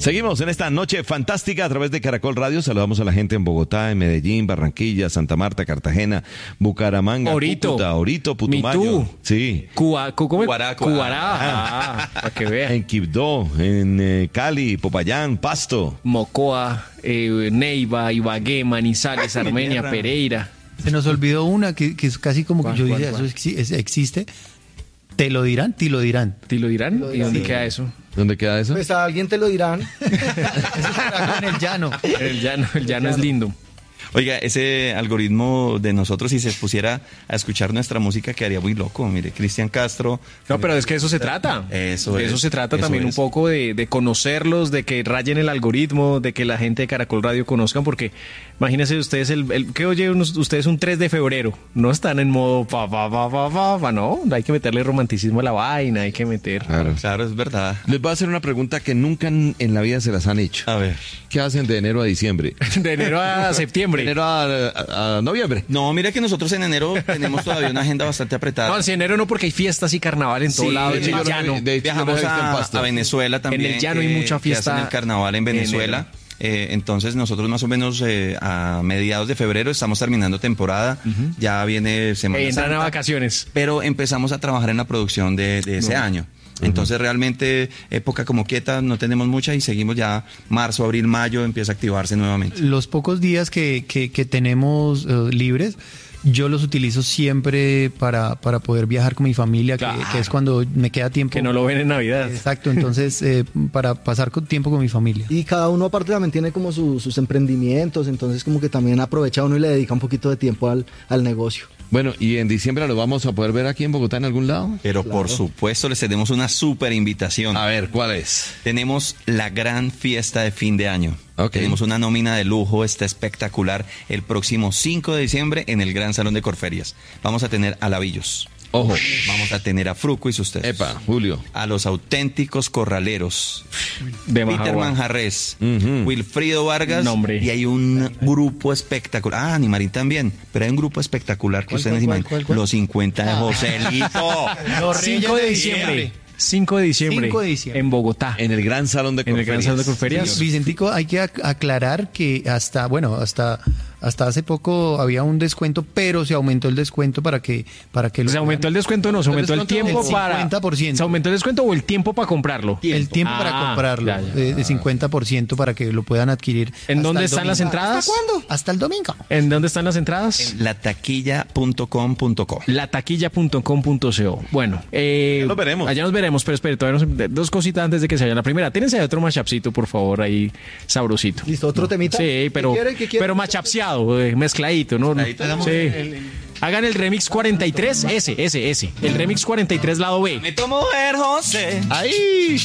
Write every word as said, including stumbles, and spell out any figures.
Seguimos en esta noche fantástica a través de Caracol Radio. Saludamos a la gente en Bogotá, en Medellín, Barranquilla, Santa Marta, Cartagena, Bucaramanga, Orito, Cúcuta, Orito, Putumayo. Mitú. Sí. Cuba, cu- ¿cómo es? Cuará, Cuará. Cuará, ah, para que vean. En Quibdó, en eh, Cali, Popayán, Pasto. Mocoa, eh, Neiva, Ibagué, Manizales, Armenia, Pereira. Se nos olvidó una que, que es casi como que ¿Cuál, yo cuál, dije, cuál? eso exi- es- existe. ¿Te lo dirán? ¿Te lo dirán? ¿Te lo dirán? Te lo ¿Y dónde dirán. queda eso? ¿Dónde queda eso? Pues a alguien te lo dirán. Eso será en el llano. El llano, el llano es lindo. Oiga, ese algoritmo de nosotros, si se pusiera a escuchar nuestra música, quedaría muy loco. Mire, Cristian Castro. No, pero es que eso se trata. Eso De eso es, se trata eso también un es. poco de, de conocerlos, de que rayen el algoritmo, de que la gente de Caracol Radio conozcan, porque imagínense ustedes, el, el que oye unos- ustedes un tres de febrero, no están en modo pa, pa, pa, pa, pa, pa, no, hay que meterle romanticismo a la vaina, hay que meter... Claro. Claro, es verdad. Les voy a hacer una pregunta que nunca en, en la vida se las han hecho. A ver. ¿Qué hacen de enero a diciembre? De enero a De septiembre. enero a, a- a noviembre. No, mira que nosotros en enero tenemos todavía una agenda bastante apretada. No, en enero no, porque hay fiestas y carnaval en todo Sí, lado, de en hecho, el yo lo llano. vi- de hecho, yo lo he Viajamos visto en a, Pasto. a Venezuela también. En el llano hay que- mucha que fiesta hacen el carnaval en en Venezuela. Eh, entonces nosotros más o menos eh, a mediados de febrero estamos terminando temporada. Ya viene Semana Eh, entran a Santa. vacaciones. Pero empezamos a trabajar en la producción de, de ese año. Entonces realmente época como quieta no tenemos mucha y seguimos ya marzo, abril, mayo empieza a activarse nuevamente. Los pocos días que, que, que tenemos eh, libres, yo los utilizo siempre para, para poder viajar con mi familia, que- Claro. que, es cuando me queda tiempo. Que no lo ven en Navidad. Exacto, entonces eh, para pasar con- tiempo con mi familia. Y cada uno aparte también tiene como su- sus emprendimientos, entonces como que también aprovecha uno y le dedica un poquito de tiempo al, al negocio. Bueno, ¿y en diciembre lo vamos a poder ver aquí en Bogotá en algún lado? Pero por supuesto les tenemos una súper invitación. A ver, ¿cuál es? Tenemos la gran fiesta de fin de año. Ok. Tenemos una nómina de lujo, está espectacular, el próximo cinco de diciembre en el Gran Salón de Corferias. Vamos a tener a Lavillos, Ojo. vamos a tener a Fruco y sus tesos, Epa, Julio. a los auténticos corraleros, De Peter Majagua. Manjarres, Ujú. Wilfrido Vargas, No, hombre. y hay un grupo espectacular. Ah, Animarín también, pero hay un grupo espectacular que ¿Cuál, ustedes cuál, imaginan. cuál, cuál, cuál? Los cincuenta de Joselito. Los cinco de Reyes diciembre. cinco de diciembre. cinco de diciembre. En Bogotá. En el Gran Salón de En el Corferias. Gran Salón de Corferias. Vicentico, hay que ac- aclarar que hasta, bueno, hasta, hasta hace poco había un descuento, pero se aumentó el descuento para que, para que lo ¿Se aumentó el descuento o no? ¿Se aumentó el descuento tiempo del para...? cincuenta por ciento. ¿Se aumentó el descuento o el tiempo para comprarlo? el tiempo para Ah, comprarlo ya, ya. eh, de cincuenta por ciento para que lo puedan adquirir. ¿En hasta dónde el están las domingo. entradas? ¿Hasta cuándo? Hasta el domingo. ¿En dónde están las entradas? lataquilla punto com punto co. lataquilla punto com punto co. Bueno, eh, Ya nos veremos. Allá nos veremos, pero espere, todavía no se- dos cositas antes de que se vaya la primera. Tírense otro machapcito, por favor, ahí sabrosito. ¿Listo? ¿Otro temita? Sí, ¿Qué pero, quiere? ¿Qué quiere? pero machapseado, eh, mezcladito, ¿no? Mezcladito. Sí. Hagan el remix cuarenta y tres, ese, ese, ese. El remix cuarenta y tres lado B. Me tomo ver, José. ¡Ahí!